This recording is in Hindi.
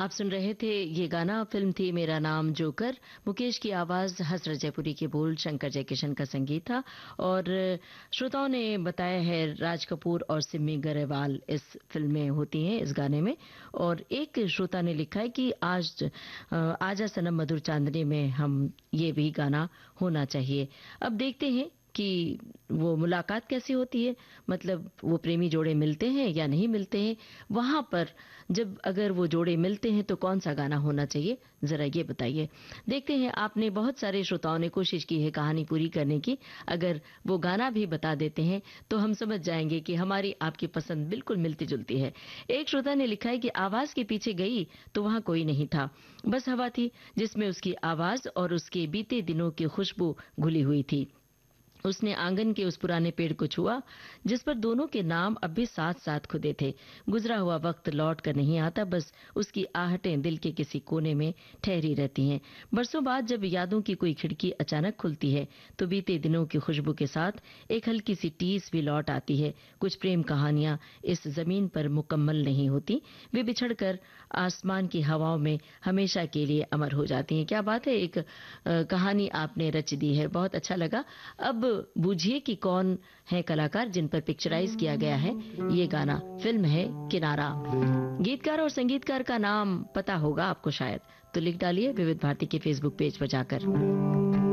आप सुन रहे थे ये गाना, फिल्म थी मेरा नाम जोकर। मुकेश की आवाज, हसरत जयपुरी के बोल, शंकर जयकिशन का संगीत था। और श्रोताओं ने बताया है राज कपूर और सिमी गरेवाल इस फिल्म में होती हैं, इस गाने में। और एक श्रोता ने लिखा है कि आज आजा सनम मधुर चांदनी में हम ये भी गाना होना चाहिए। अब देखते हैं कि वो मुलाकात कैसी होती है, मतलब वो प्रेमी जोड़े मिलते हैं या नहीं मिलते हैं। वहां पर जब अगर वो जोड़े मिलते हैं तो कौन सा गाना होना चाहिए, जरा ये बताइए। देखते हैं, आपने बहुत सारे श्रोताओं ने कोशिश की है कहानी पूरी करने की। अगर वो गाना भी बता देते हैं तो हम समझ जाएंगे कि हमारी आपकी पसंद बिल्कुल मिलती जुलती है। एक श्रोता ने लिखा है कि आवाज के पीछे गई तो वहां कोई नहीं था, बस हवा थी जिसमें उसकी आवाज और उसके बीते दिनों की खुशबू घुली हुई थी। उसने आंगन के उस पुराने पेड़ को छुआ जिस पर दोनों के नाम अब भी साथ साथ खुदे थे। गुजरा हुआ वक्त लौट कर नहीं आता, बस उसकी आहटें दिल के किसी कोने में ठहरी रहती हैं। बरसों बाद जब यादों की कोई खिड़की अचानक खुलती है तो बीते दिनों की खुशबू के साथ एक हल्की सी टीस भी लौट आती है। कुछ प्रेम कहानियां इस जमीन पर मुकम्मल नहीं होती, वे बिछड़कर आसमान की हवाओं में हमेशा के लिए अमर हो जाती हैं। क्या बात है, एक कहानी आपने रच दी है, बहुत अच्छा लगा। अब बूझिए कि कौन है कलाकार जिन पर पिक्चराइज किया गया है ये गाना। फिल्म है किनारा। गीतकार और संगीतकार का नाम पता होगा आपको शायद, तो लिख डालिए विविध भारती के फेसबुक पेज पर जाकर।